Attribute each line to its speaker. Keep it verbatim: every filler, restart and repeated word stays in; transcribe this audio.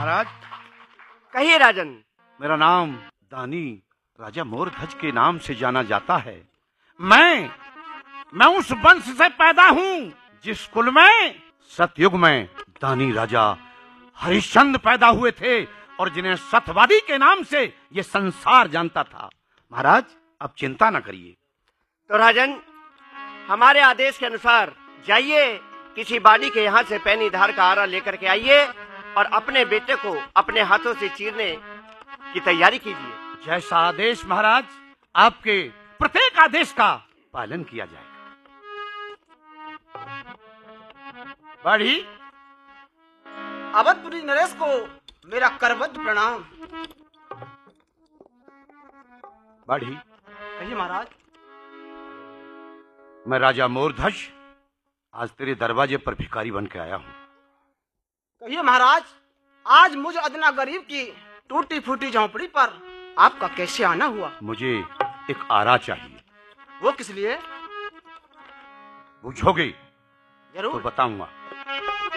Speaker 1: महाराज।
Speaker 2: कहिए राजन।
Speaker 1: मेरा नाम दानी राजा मोरध्वज के नाम से जाना जाता है। मैं मैं उस वंश से पैदा हूँ जिस कुल में सतयुग में दानी राजा हरिश्चंद्र पैदा हुए थे और जिन्हें सत्यवादी के नाम से ये संसार जानता था। महाराज अब चिंता न करिए।
Speaker 2: तो राजन, हमारे आदेश के अनुसार जाइए, किसी बाड़ी के यहाँ से पैनी धार का आरा लेकर के आइए और अपने बेटे को अपने हाथों से चीरने की तैयारी कीजिए।
Speaker 1: जैसा आदेश महाराज, आपके प्रत्येक आदेश का पालन किया जाएगा। बाड़ी।
Speaker 3: अवधपुरी नरेश को मेरा करबद्ध प्रणाम।
Speaker 1: बाड़ी।
Speaker 3: कहिए महाराज।
Speaker 1: मैं राजा मोरध्वज आज तेरे दरवाजे पर भिखारी बन के आया हूँ।
Speaker 3: कहिए महाराज, आज मुझ अदना गरीब की टूटी फूटी झोंपड़ी पर आपका कैसे आना हुआ?
Speaker 1: मुझे एक आरा चाहिए।
Speaker 3: वो किस लिए?
Speaker 1: पूछोगे
Speaker 3: जरूर।
Speaker 1: तो बताऊंगा।